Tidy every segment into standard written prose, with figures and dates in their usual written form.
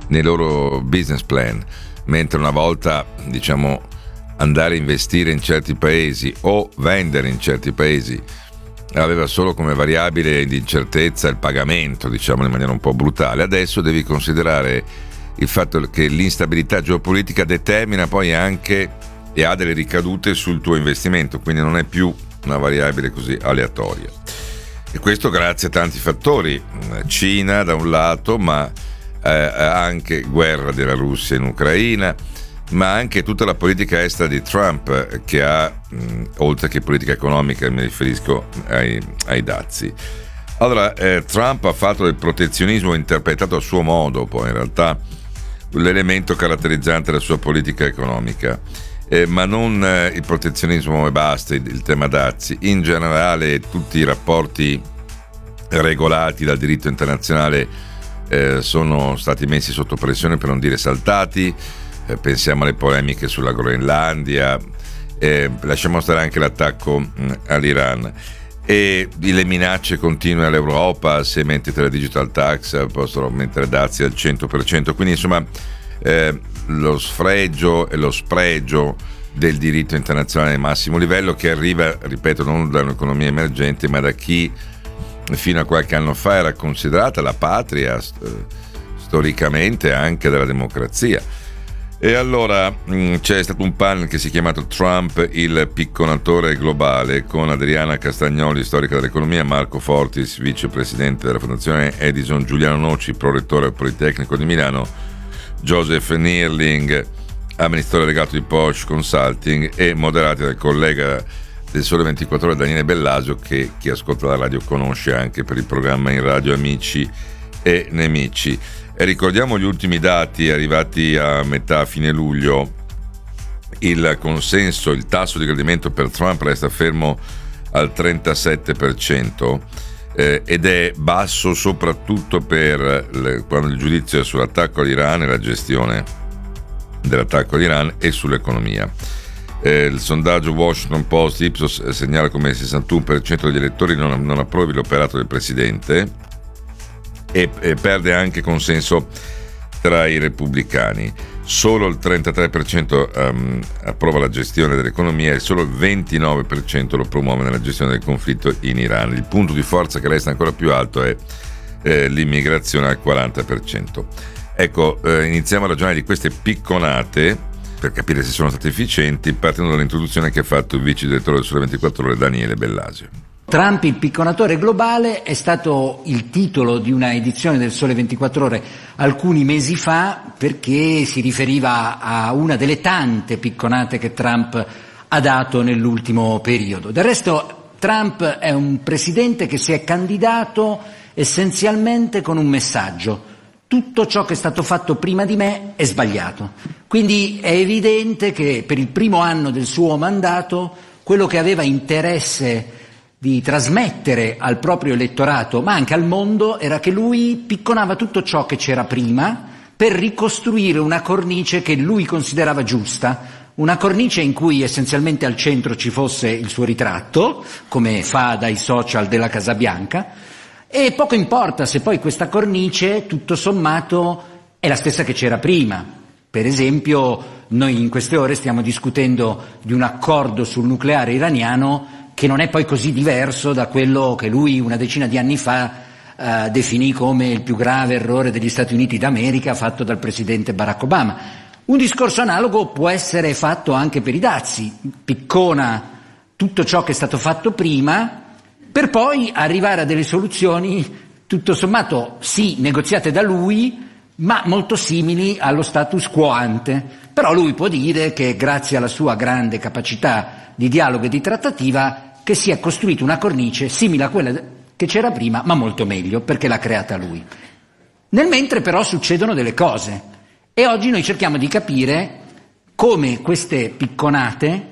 nei loro business plan, mentre una volta, diciamo, andare a investire in certi paesi o vendere in certi paesi aveva solo come variabile di incertezza il pagamento, diciamo in maniera un po' brutale. Adesso devi considerare il fatto che l'instabilità geopolitica determina poi anche e ha delle ricadute sul tuo investimento, quindi non è più una variabile così aleatoria. E questo grazie a tanti fattori, Cina da un lato, ma anche guerra della Russia in Ucraina, ma anche tutta la politica estera di Trump che ha, oltre che politica economica, mi riferisco ai dazi. Allora, Trump ha fatto del protezionismo interpretato a suo modo, poi in realtà l'elemento caratterizzante della sua politica economica, ma non il protezionismo e basta, il tema dazi. In generale tutti i rapporti regolati dal diritto internazionale sono stati messi sotto pressione, per non dire saltati. Pensiamo alle polemiche sulla Groenlandia, lasciamo stare anche l'attacco all'Iran e le minacce continue all'Europa: se mettete la digital tax possono aumentare dazi al 100%, quindi insomma lo sfregio e lo spregio del diritto internazionale al massimo livello, che arriva, ripeto, non da un'economia emergente ma da chi fino a qualche anno fa era considerata la patria storicamente anche della democrazia. E allora c'è stato un panel che si è chiamato Trump, il picconatore globale, con Adriana Castagnoli, storica dell'economia, Marco Fortis, vicepresidente della Fondazione Edison, Giuliano Noci, prorettore al Politecnico di Milano, Joseph Neerling, amministratore delegato di Porsche Consulting, e moderati dal collega del Sole 24 Ore Daniele Bellasio, che chi ascolta la radio conosce anche per il programma in radio Amici e Nemici. E ricordiamo gli ultimi dati arrivati a fine luglio. Il consenso, il tasso di gradimento per Trump resta fermo al 37%, ed è basso soprattutto quando il giudizio è sull'attacco all'Iran e la gestione dell'attacco all'Iran e sull'economia. Il sondaggio Washington Post Ipsos segnala come il 61% degli elettori non approvi l'operato del presidente, e perde anche consenso tra i repubblicani. Solo il 33% approva la gestione dell'economia e solo il 29% lo promuove nella gestione del conflitto in Iran. Il punto di forza che resta ancora più alto è l'immigrazione al 40%. Ecco, iniziamo a ragionare di queste picconate per capire se sono state efficienti, partendo dall'introduzione che ha fatto il vice direttore del Sole 24 Ore Daniele Bellasio. Trump, il picconatore globale, è stato il titolo di una edizione del Sole 24 Ore alcuni mesi fa, perché si riferiva a una delle tante picconate che Trump ha dato nell'ultimo periodo. Del resto Trump è un presidente che si è candidato essenzialmente con un messaggio: tutto ciò che è stato fatto prima di me è sbagliato. Quindi è evidente che per il primo anno del suo mandato quello che aveva interesse di trasmettere al proprio elettorato, ma anche al mondo, era che lui picconava tutto ciò che c'era prima per ricostruire una cornice che lui considerava giusta, una cornice in cui essenzialmente al centro ci fosse il suo ritratto, come fa dai social della Casa Bianca, e poco importa se poi questa cornice, tutto sommato, è la stessa che c'era prima. Per esempio, noi in queste ore stiamo discutendo di un accordo sul nucleare iraniano che non è poi così diverso da quello che lui una decina di anni fa definì come il più grave errore degli Stati Uniti d'America fatto dal presidente Barack Obama. Un discorso analogo può essere fatto anche per i dazi: piccona tutto ciò che è stato fatto prima per poi arrivare a delle soluzioni tutto sommato sì negoziate da lui, ma molto simili allo status quo ante. Però lui può dire che grazie alla sua grande capacità di dialogo e di trattativa che si è costruita una cornice simile a quella che c'era prima, ma molto meglio, perché l'ha creata lui. Nel mentre però succedono delle cose, e oggi noi cerchiamo di capire come queste picconate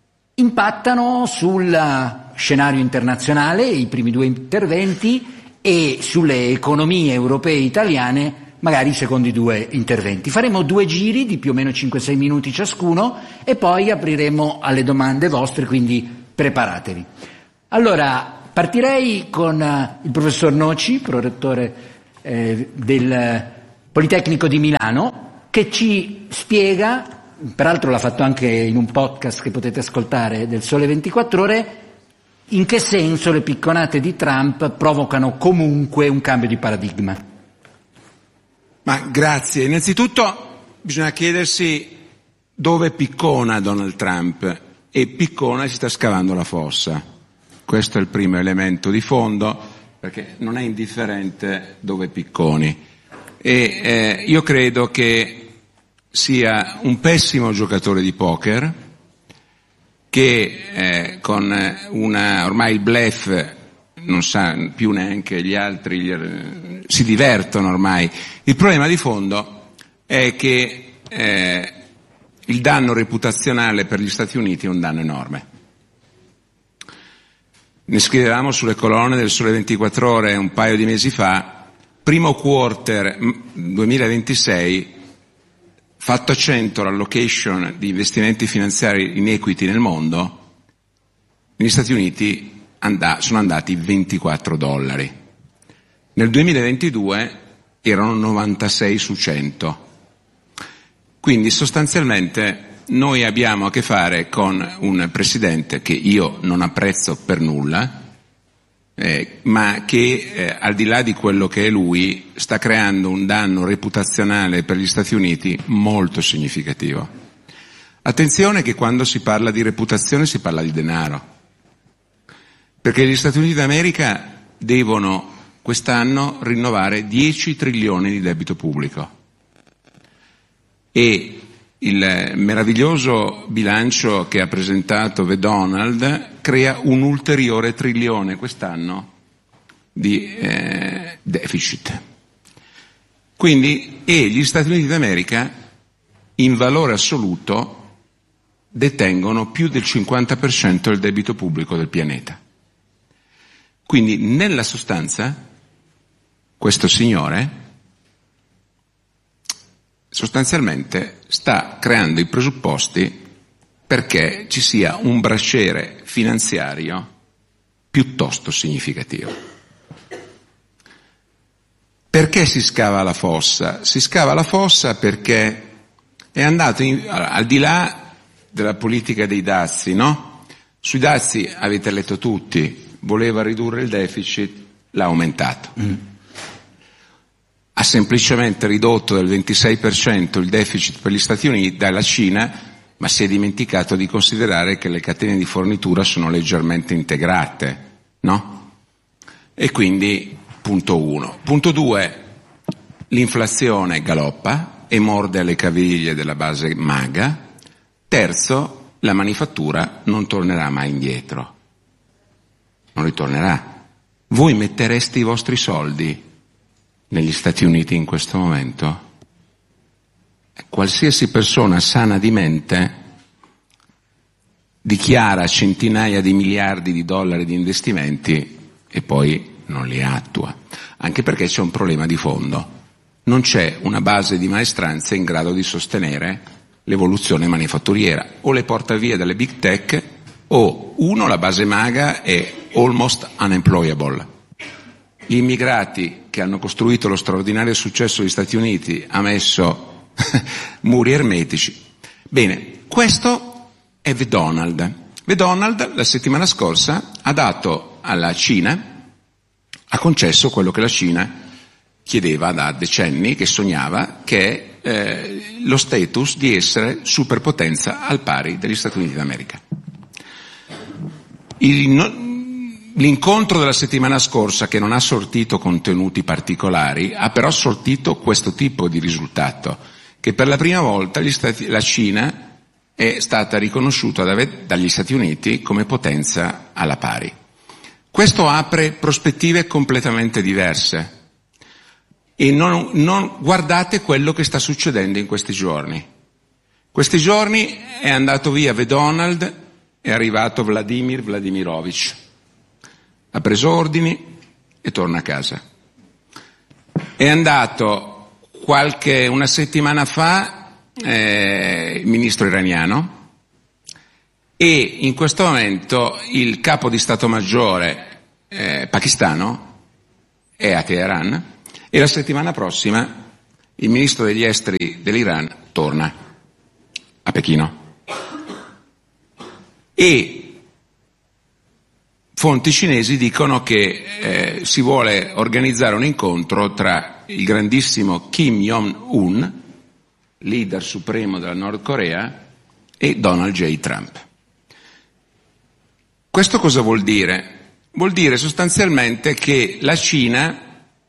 impattano sul scenario internazionale, i primi due interventi, e sulle economie europee e italiane, magari i secondi due interventi. Faremo due giri di più o meno 5-6 minuti ciascuno e poi apriremo alle domande vostre, quindi preparatevi. Allora, partirei con il professor Noci, prorettore del Politecnico di Milano, che ci spiega, peraltro l'ha fatto anche in un podcast che potete ascoltare del Sole 24 Ore, in che senso le picconate di Trump provocano comunque un cambio di paradigma. Ma grazie. Innanzitutto bisogna chiedersi dove piccona Donald Trump, e piccona si sta scavando la fossa. Questo è il primo elemento di fondo, perché non è indifferente dove picconi. E io credo che sia un pessimo giocatore di poker, che con ormai il bluff non sa più neanche gli altri, si divertono ormai. Il problema di fondo è che il danno reputazionale per gli Stati Uniti è un danno enorme. Ne scrivevamo sulle colonne del Sole 24 Ore un paio di mesi fa, primo quarter 2026, fatto a 100 l'allocation di investimenti finanziari in equity nel mondo, negli Stati Uniti sono andati $24. Nel 2022 erano 96 su 100. Quindi sostanzialmente noi abbiamo a che fare con un presidente che io non apprezzo per nulla, ma che al di là di quello che è lui sta creando un danno reputazionale per gli Stati Uniti molto significativo. Attenzione che quando si parla di reputazione si parla di denaro, perché gli Stati Uniti d'America devono quest'anno rinnovare 10 trilioni di debito pubblico e il meraviglioso bilancio che ha presentato The Donald crea un ulteriore trilione quest'anno di deficit. Quindi, gli Stati Uniti d'America in valore assoluto detengono più del 50% del debito pubblico del pianeta. Quindi, nella sostanza, questo signore sostanzialmente sta creando i presupposti perché ci sia un braciere finanziario piuttosto significativo. Perché si scava la fossa? Si scava la fossa perché è andato al di là della politica dei dazi, no? Sui dazi avete letto tutti, voleva ridurre il deficit, l'ha aumentato. Ha semplicemente ridotto del 26% il deficit per gli Stati Uniti dalla Cina, ma si è dimenticato di considerare che le catene di fornitura sono leggermente integrate, no? E quindi, punto 1. Punto 2, l'inflazione galoppa e morde alle caviglie della base MAGA. Terzo, la manifattura non tornerà mai indietro. Non ritornerà. Voi mettereste i vostri soldi negli Stati Uniti in questo momento? Qualsiasi persona sana di mente dichiara centinaia di miliardi di dollari di investimenti e poi non li attua, anche perché c'è un problema di fondo. Non c'è una base di maestranza in grado di sostenere l'evoluzione manifatturiera, o le porta via dalle big tech o la base MAGA è almost unemployable. Gli immigrati che hanno costruito lo straordinario successo degli Stati Uniti ha messo muri ermetici. Bene, questo è The Donald. The Donald la settimana scorsa ha dato alla Cina, ha concesso quello che la Cina chiedeva da decenni, che sognava, che è lo status di essere superpotenza al pari degli Stati Uniti d'America. L'incontro della settimana scorsa, che non ha sortito contenuti particolari, ha però sortito questo tipo di risultato, che per la prima volta la Cina è stata riconosciuta dagli Stati Uniti come potenza alla pari. Questo apre prospettive completamente diverse e non guardate quello che sta succedendo in questi giorni. Questi giorni è andato via The Donald, è arrivato Vladimir Vladimirovich. Ha preso ordini e torna a casa. È andato una settimana fa il ministro iraniano e in questo momento il capo di Stato Maggiore pakistano è a Teheran e la settimana prossima il ministro degli esteri dell'Iran torna a Pechino. E fonti cinesi dicono che si vuole organizzare un incontro tra il grandissimo Kim Jong-un, leader supremo della Nord Corea, e Donald J. Trump. Questo cosa vuol dire? Vuol dire sostanzialmente che la Cina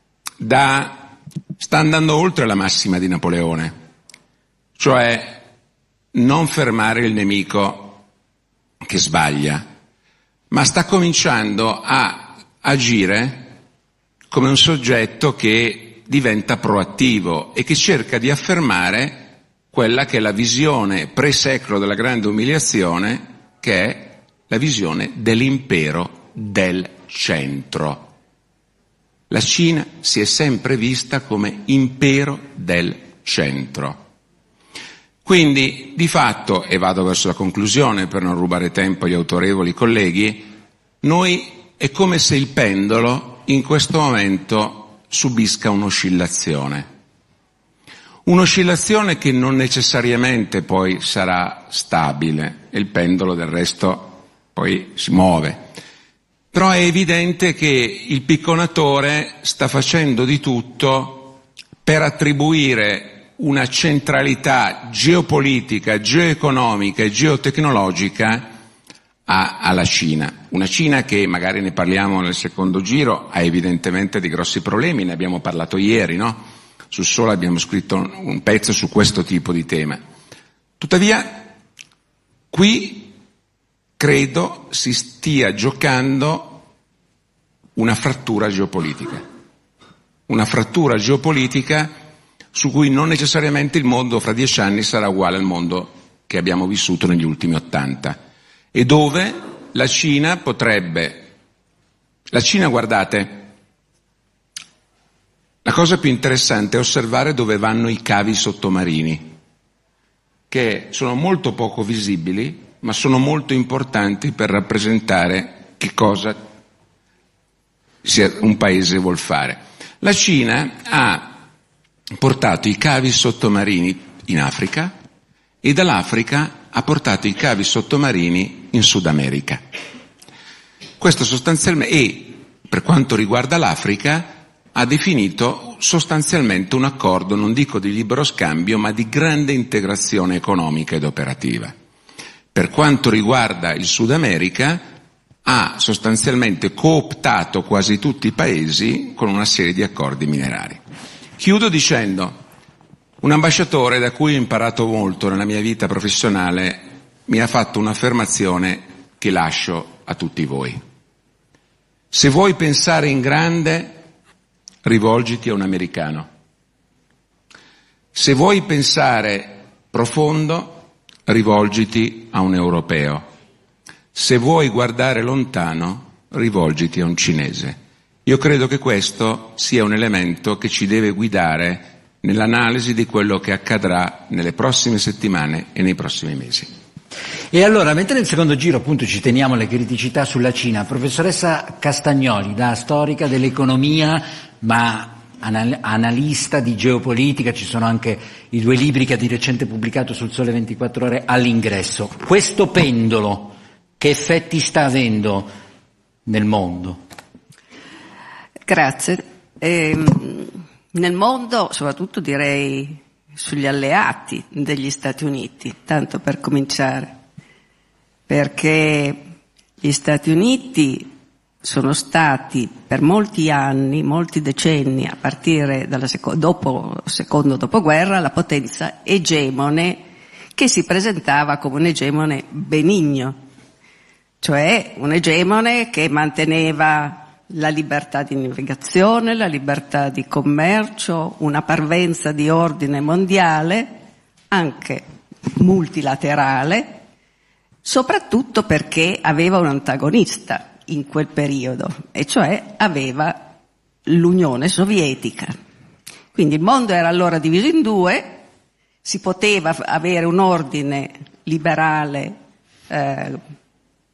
sta andando oltre la massima di Napoleone, cioè non fermare il nemico che sbaglia, ma sta cominciando a agire come un soggetto che diventa proattivo e che cerca di affermare quella che è la visione pre-secolo della grande umiliazione, che è la visione dell'impero del centro. La Cina si è sempre vista come impero del centro. Quindi, di fatto, e vado verso la conclusione per non rubare tempo agli autorevoli colleghi, è come se il pendolo in questo momento subisca un'oscillazione. Un'oscillazione che non necessariamente poi sarà stabile, e il pendolo del resto poi si muove. Però è evidente che il picconatore sta facendo di tutto per attribuire una centralità geopolitica, geoeconomica e geotecnologica alla Cina. Una Cina che, magari ne parliamo nel secondo giro, ha evidentemente dei grossi problemi, ne abbiamo parlato ieri, no? Sul Sole abbiamo scritto un pezzo su questo tipo di tema. Tuttavia, qui credo si stia giocando una frattura geopolitica. Una frattura geopolitica su cui non necessariamente il mondo fra 10 anni sarà uguale al mondo che abbiamo vissuto negli ultimi 80, e dove la Cina, guardate, la cosa più interessante è osservare dove vanno i cavi sottomarini, che sono molto poco visibili, ma sono molto importanti per rappresentare che cosa un paese vuol fare. La Cina ha portato i cavi sottomarini in Africa e dall'Africa ha portato i cavi sottomarini in Sud America. Questo sostanzialmente, e per quanto riguarda l'Africa, ha definito sostanzialmente un accordo, non dico di libero scambio, ma di grande integrazione economica ed operativa. Per quanto riguarda il Sud America, ha sostanzialmente cooptato quasi tutti i paesi con una serie di accordi minerari. Chiudo dicendo, un ambasciatore da cui ho imparato molto nella mia vita professionale mi ha fatto un'affermazione che lascio a tutti voi. Se vuoi pensare in grande, rivolgiti a un americano. Se vuoi pensare profondo, rivolgiti a un europeo. Se vuoi guardare lontano, rivolgiti a un cinese. Io credo che questo sia un elemento che ci deve guidare nell'analisi di quello che accadrà nelle prossime settimane e nei prossimi mesi. E allora, mentre nel secondo giro appunto ci teniamo le criticità sulla Cina, professoressa Castagnoli, da storica dell'economia, ma analista di geopolitica, ci sono anche i 2 libri che ha di recente pubblicato sul Sole 24 Ore all'ingresso. Questo pendolo, che effetti sta avendo nel mondo? Grazie. Nel mondo, soprattutto direi sugli alleati degli Stati Uniti, tanto per cominciare, perché gli Stati Uniti sono stati per molti anni, molti decenni, a partire dalla secondo dopoguerra, la potenza egemone che si presentava come un egemone benigno, cioè un egemone che manteneva la libertà di navigazione, la libertà di commercio, una parvenza di ordine mondiale, anche multilaterale, soprattutto perché aveva un antagonista in quel periodo, e cioè aveva l'Unione Sovietica. Quindi il mondo era allora diviso in 2, si poteva avere un ordine liberale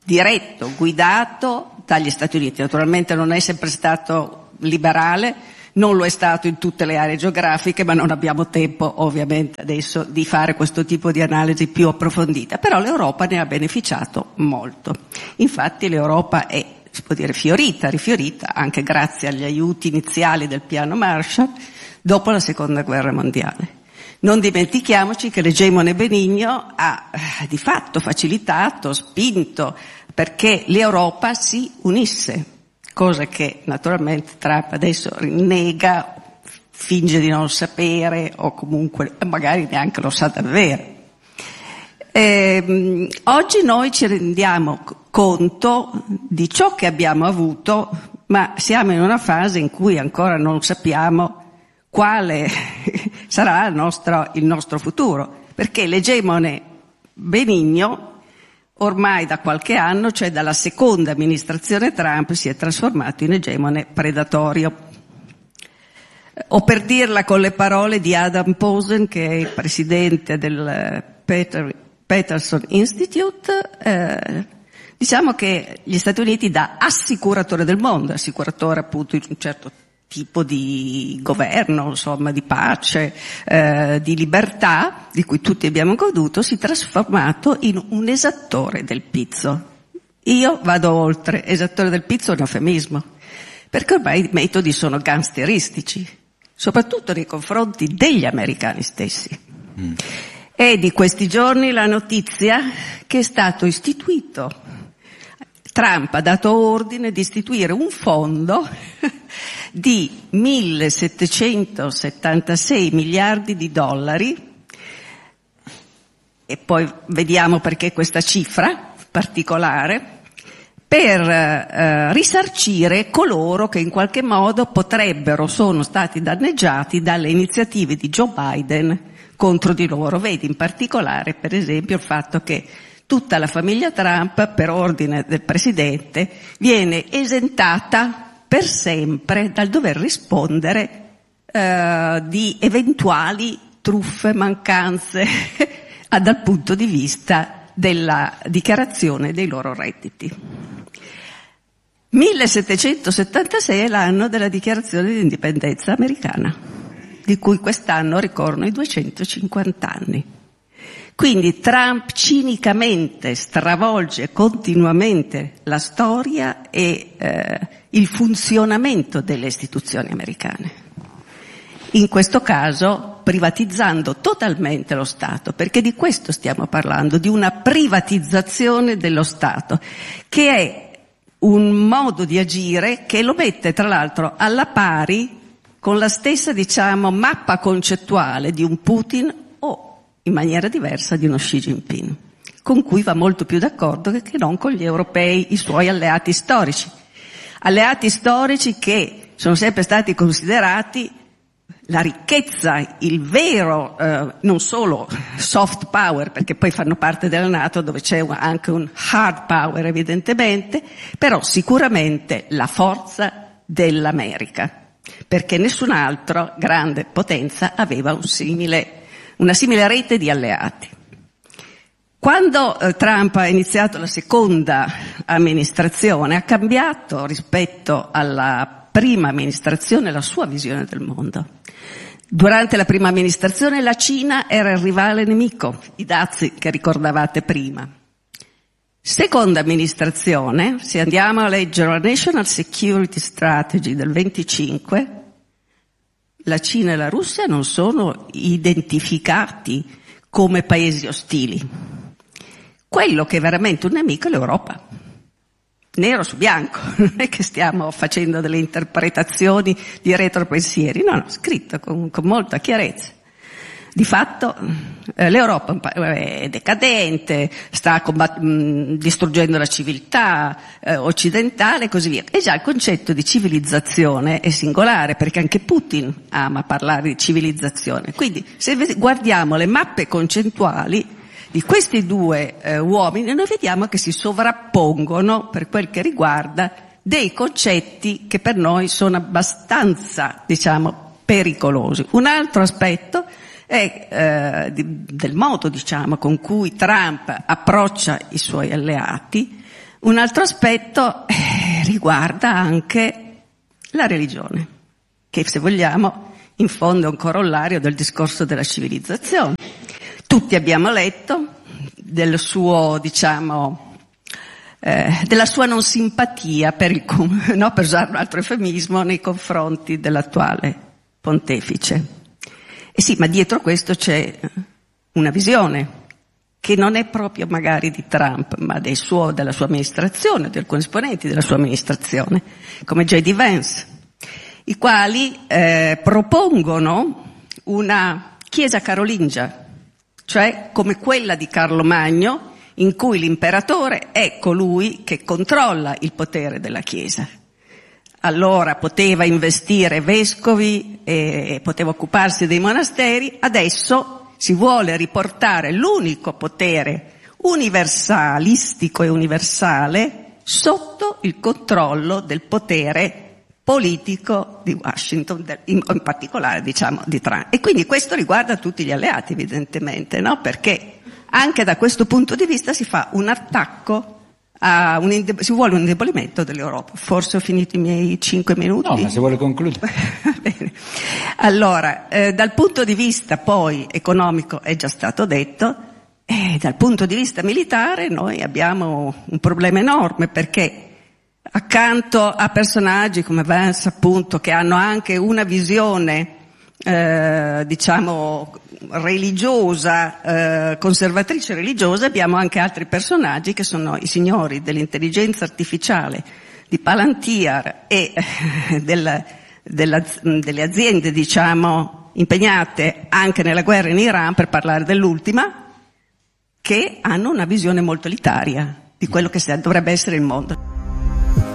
diretto, guidato dagli Stati Uniti. Naturalmente non è sempre stato liberale non lo è stato in tutte le aree geografiche, ma non abbiamo tempo ovviamente adesso di fare questo tipo di analisi più approfondita, però l'Europa ne ha beneficiato molto. Infatti l'Europa è, si può dire, rifiorita anche grazie agli aiuti iniziali del piano Marshall dopo la seconda guerra mondiale. Non dimentichiamoci che l'egemone benigno ha di fatto facilitato, spinto perché l'Europa si unisse, cosa che naturalmente Trump adesso rinnega, finge di non sapere o comunque magari neanche lo sa davvero. Oggi noi ci rendiamo conto di ciò che abbiamo avuto, ma siamo in una fase in cui ancora non sappiamo quale sarà il nostro futuro, perché l'egemone benigno ormai da qualche anno, cioè dalla seconda amministrazione Trump, si è trasformato in egemone predatorio. O per dirla con le parole di Adam Posen, che è il presidente del Peterson Institute, diciamo che gli Stati Uniti, da assicuratore del mondo, assicuratore appunto in un certo tipo di governo, insomma, di pace, di libertà, di cui tutti abbiamo goduto, si è trasformato in un esattore del pizzo. Io vado oltre, esattore del pizzo è un eufemismo, perché ormai i metodi sono gangsteristici, soprattutto nei confronti degli americani stessi. È di questi giorni la notizia che è stato istituito, Trump ha dato ordine di istituire un fondo di 1.776 miliardi di dollari, e poi vediamo perché questa cifra particolare, per risarcire coloro che in qualche modo potrebbero, sono stati danneggiati dalle iniziative di Joe Biden contro di loro. Vedi in particolare, per esempio, il fatto che tutta la famiglia Trump, per ordine del presidente, viene esentata per sempre dal dover rispondere di eventuali truffe, mancanze dal punto di vista della dichiarazione dei loro redditi. 1776 è l'anno della dichiarazione di indipendenza americana, di cui quest'anno ricorrono i 250 anni. Quindi Trump cinicamente stravolge continuamente la storia e il funzionamento delle istituzioni americane. In questo caso privatizzando totalmente lo Stato, perché di questo stiamo parlando, di una privatizzazione dello Stato, che è un modo di agire che lo mette tra l'altro alla pari con la stessa, diciamo, mappa concettuale di un Putin o in maniera diversa di uno Xi Jinping, con cui va molto più d'accordo che non con gli europei, i suoi alleati storici che sono sempre stati considerati la ricchezza, il vero, non solo soft power, perché poi fanno parte della NATO dove c'è anche un hard power evidentemente, però sicuramente la forza dell'America, perché nessun altro grande potenza aveva una simile rete di alleati. Quando Trump ha iniziato la seconda amministrazione ha cambiato rispetto alla prima amministrazione la sua visione del mondo. Durante la prima amministrazione la Cina era il rivale nemico, i dazi che ricordavate prima. Seconda amministrazione, se andiamo a leggere la National Security Strategy del 25, la Cina e la Russia non sono identificati come paesi ostili. Quello che è veramente un nemico è l'Europa. Nero su bianco, non è che stiamo facendo delle interpretazioni di retropensieri, no, scritto con molta chiarezza. Di fatto l'Europa è decadente, sta distruggendo la civiltà occidentale e così via. E già il concetto di civilizzazione è singolare, perché anche Putin ama parlare di civilizzazione. Quindi se guardiamo le mappe concettuali di questi due uomini, noi vediamo che si sovrappongono per quel che riguarda dei concetti che per noi sono abbastanza, diciamo, pericolosi. Un altro aspetto è del modo, diciamo, con cui Trump approccia i suoi alleati. Un altro aspetto riguarda anche la religione, che se vogliamo in fondo è un corollario del discorso della civilizzazione. Tutti abbiamo letto del suo, diciamo, della sua non simpatia per usare un altro eufemismo, nei confronti dell'attuale pontefice. E sì, ma dietro questo c'è una visione che non è proprio magari di Trump, ma della sua amministrazione, di alcuni esponenti della sua amministrazione, come J.D. Vance, i quali propongono una chiesa carolingia, cioè come quella di Carlo Magno, in cui l'imperatore è colui che controlla il potere della chiesa. Allora poteva investire vescovi e poteva occuparsi dei monasteri, adesso si vuole riportare l'unico potere universalistico e universale sotto il controllo del potere politico di Washington, in particolare diciamo di Trump. E quindi questo riguarda tutti gli alleati evidentemente, no? Perché anche da questo punto di vista si fa un attacco si vuole un indebolimento dell'Europa. Forse ho finito i miei 5 minuti? No, ma se vuole concludere. Bene. Allora, dal punto di vista poi economico è già stato detto, e dal punto di vista militare noi abbiamo un problema enorme, perché accanto a personaggi come Vance, appunto, che hanno anche una visione diciamo religiosa, conservatrice religiosa, abbiamo anche altri personaggi che sono i signori dell'intelligenza artificiale di Palantir e delle aziende, diciamo, impegnate anche nella guerra in Iran, per parlare dell'ultima, che hanno una visione molto elitaria di quello che dovrebbe essere il mondo.